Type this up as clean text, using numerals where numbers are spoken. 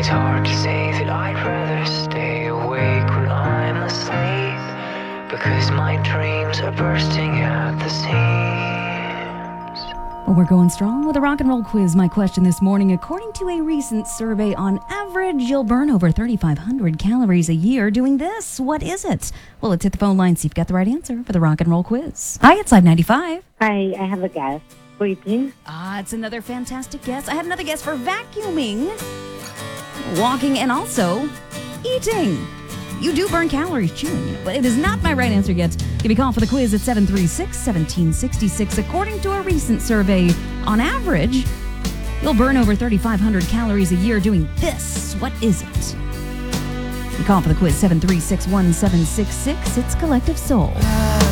It's hard to say that I'd rather stay awake when I'm asleep, because my dreams are bursting at the seams. Well, we're going strong with a rock and roll quiz. My question this morning: according to a recent survey, on average, you'll burn over 3,500 calories a year doing this. What is it? Well, let's hit the phone line, see if you've got the right answer for the rock and roll quiz. Hi, it's Live 95. Hi, I have a guess. Sleeping. It's another fantastic guess. I had another guess for vacuuming, walking, and also eating. You do burn calories chewing, but it is not my right answer yet. Give me a call for the quiz at 736-1766. According to a recent survey, on average, you'll burn over 3,500 calories a year doing this. What is it? You call for the quiz 736-1766. It's Collective Soul.